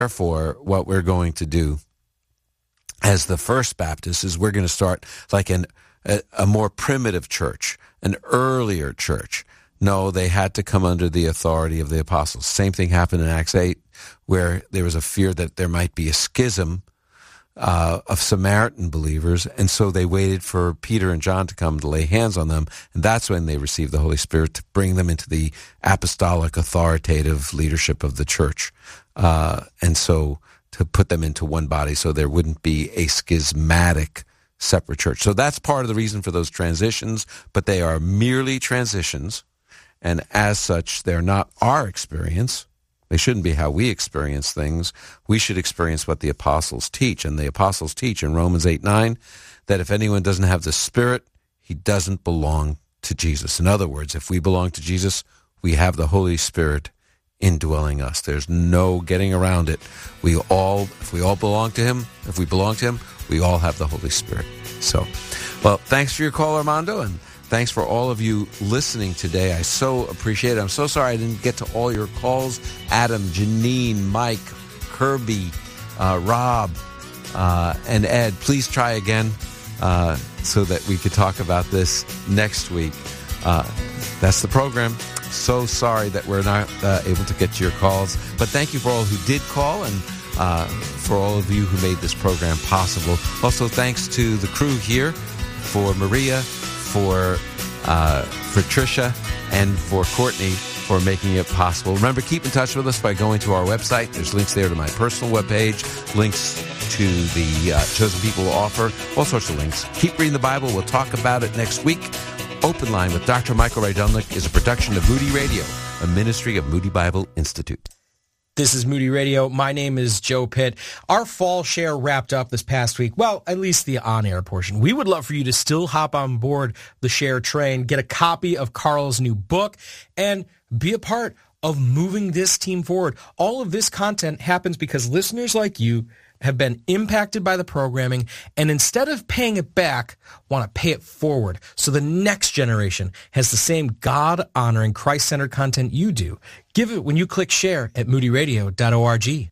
Therefore, what we're going to do as the First Baptist is we're going to start like a more primitive church, an earlier church. No, they had to come under the authority of the apostles. Same thing happened in Acts 8, where there was a fear that there might be a schism of Samaritan believers, and so they waited for Peter and John to come to lay hands on them, and that's when they received the Holy Spirit to bring them into the apostolic authoritative leadership of the church, and so to put them into one body so there wouldn't be a schismatic separate church. So that's part of the reason for those transitions, but they are merely transitions, and as such, they're not our experience. They shouldn't be how we experience things. We should experience what the apostles teach. And the apostles teach in Romans 8:9 that if anyone doesn't have the Spirit, he doesn't belong to Jesus. In other words, if we belong to Jesus, we have the Holy Spirit indwelling us. There's no getting around it. If we all belong to him, we all have the Holy Spirit. So, well, thanks for your call, Armando, and thanks for all of you listening today. I so appreciate it. I'm so sorry I didn't get to all your calls. Adam, Janine, Mike, Kirby, Rob, and Ed. Please try again so that we could talk about this next week. That's the program. So sorry that we're not able to get to your calls. But thank you for all who did call and for all of you who made this program possible. Also, thanks to the crew here, for Maria, for Tricia, and for Courtney for making it possible. Remember, keep in touch with us by going to our website. There's links there to my personal webpage, links to the Chosen People offer, all sorts of links. Keep reading the Bible. We'll talk about it next week. Open Line with Dr. Michael Rydelnik is a production of Moody Radio, a ministry of Moody Bible Institute. This is Moody Radio. My name is Joe Pitt. Our fall share wrapped up this past week. Well, at least the on-air portion. We would love for you to still hop on board the share train, get a copy of Carl's new book, and be a part of moving this team forward. All of this content happens because listeners like you have been impacted by the programming, and instead of paying it back, want to pay it forward so the next generation has the same God-honoring, Christ-centered content you do. Give it when you click share at moodyradio.org.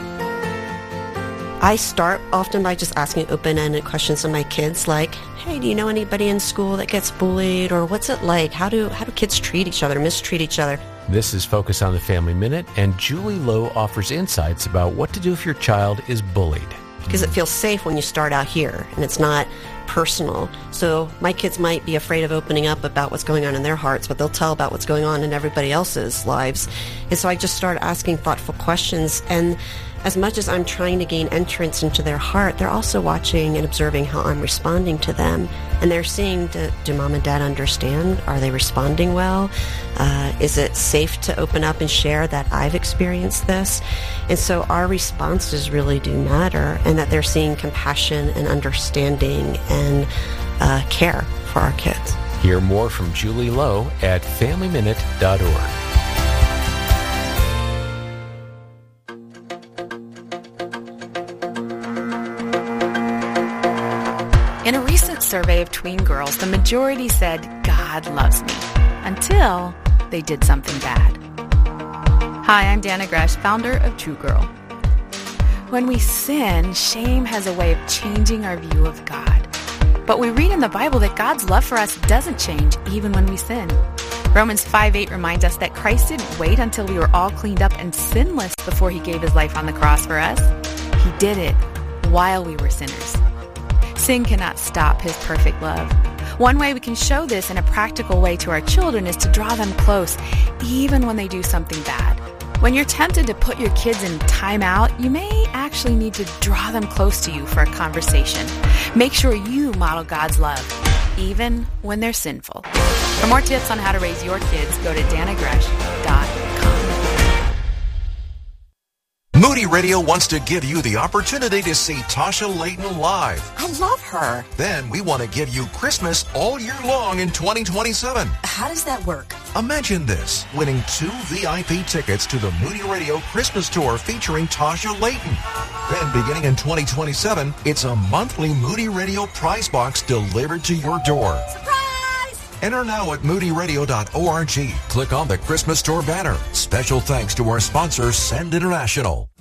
I start often by just asking open-ended questions to my kids like, hey, do you know anybody in school that gets bullied? Or what's it like? How do kids treat each other, mistreat each other? This is Focus on the Family Minute, and Julie Lowe offers insights about what to do if your child is bullied. Because it feels safe when you start out here, and it's not personal. So my kids might be afraid of opening up about what's going on in their hearts, but they'll tell about what's going on in everybody else's lives. And so I just started asking thoughtful questions, and as much as I'm trying to gain entrance into their heart, they're also watching and observing how I'm responding to them. And they're seeing, do mom and dad understand? Are they responding well? Is it safe to open up and share that I've experienced this? And so our responses really do matter, and that they're seeing compassion and understanding and care for our kids. Hear more from Julie Lowe at FamilyMinute.org. In a recent survey of tween girls, the majority said, God loves me, until they did something bad. Hi, I'm Dana Gresh, founder of True Girl. When we sin, shame has a way of changing our view of God. But we read in the Bible that God's love for us doesn't change even when we sin. Romans 5:8 reminds us that Christ didn't wait until we were all cleaned up and sinless before he gave his life on the cross for us. He did it while we were sinners. Sin cannot stop his perfect love. One way we can show this in a practical way to our children is to draw them close, even when they do something bad. When you're tempted to put your kids in timeout, you may actually need to draw them close to you for a conversation. Make sure you model God's love, even when they're sinful. For more tips on how to raise your kids, go to danagresh.com. Moody Radio wants to give you the opportunity to see Tasha Layton live. I love her. Then we want to give you Christmas all year long in 2027. How does that work? Imagine this, winning 2 VIP tickets to the Moody Radio Christmas Tour featuring Tasha Layton. Then beginning in 2027, it's a monthly Moody Radio prize box delivered to your door. Surprise! Enter now at moodyradio.org. Click on the Christmas Tour banner. Special thanks to our sponsor, Send International.